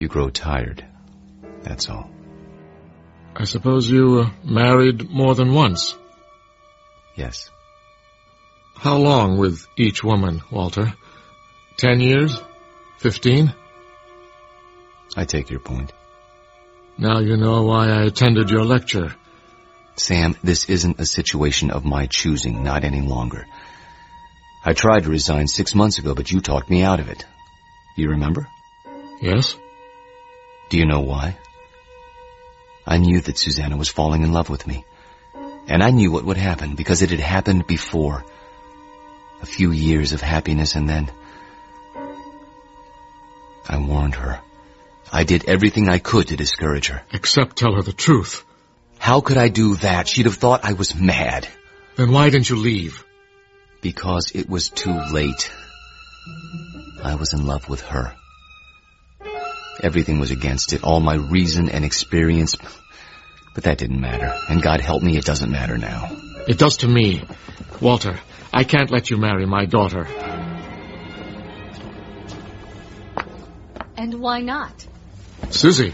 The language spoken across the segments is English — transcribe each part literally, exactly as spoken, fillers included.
You grow tired. That's all. I suppose you uh, married more than once? Yes. How long with each woman, Walter? Ten years? Fifteen? I take your point. Now you know why I attended your lecture. Sam, this isn't a situation of my choosing, not any longer. I tried to resign six months ago, but you talked me out of it. You remember? Yes. Do you know why? I knew that Susanna was falling in love with me. And I knew what would happen, because it had happened before. A few years of happiness, and then... I warned her. I did everything I could to discourage her. Except tell her the truth. How could I do that? She'd have thought I was mad. Then why didn't you leave? Because it was too late. I was in love with her. Everything was against it, all my reason and experience. But that didn't matter. And God help me, it doesn't matter now. It does to me. Walter, I can't let you marry my daughter. And why not? Susie.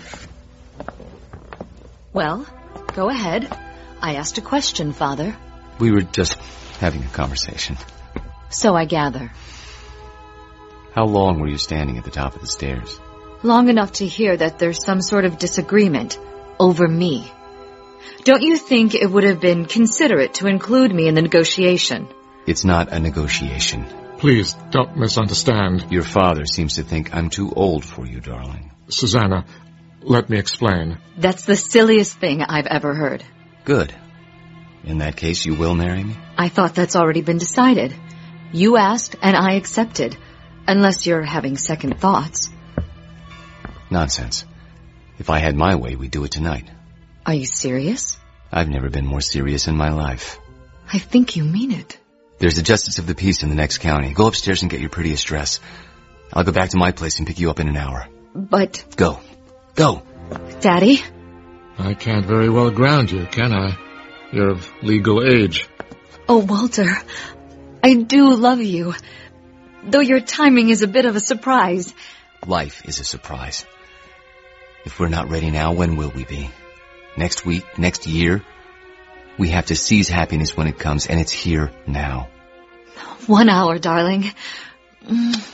Well, go ahead. I asked a question, Father. We were just having a conversation. So I gather. How long were you standing at the top of the stairs? Long enough to hear that there's some sort of disagreement over me. Don't you think it would have been considerate to include me in the negotiation? It's not a negotiation. Please, don't misunderstand. Your father seems to think I'm too old for you, darling. Susanna, let me explain. That's the silliest thing I've ever heard. Good. In that case, you will marry me? I thought that's already been decided. You asked, and I accepted. Unless you're having second thoughts. Nonsense. If I had my way, we'd do it tonight. Are you serious? I've never been more serious in my life. I think you mean it. There's the justice of the peace in the next county. Go upstairs and get your prettiest dress. I'll go back to my place and pick you up in an hour. But... Go. Go. Daddy? I can't very well ground you, can I? You're of legal age. Oh, Walter, I do love you. Though your timing is a bit of a surprise. Life is a surprise. If we're not ready now, when will we be? Next week? Next year? We have to seize happiness when it comes, and it's here now. One hour, darling. Mm.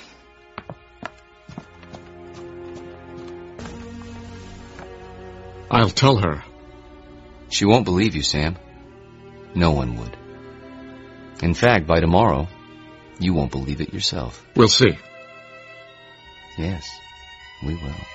I'll tell her. She won't believe you, Sam. No one would. In fact, by tomorrow, you won't believe it yourself. We'll see. Yes, we will.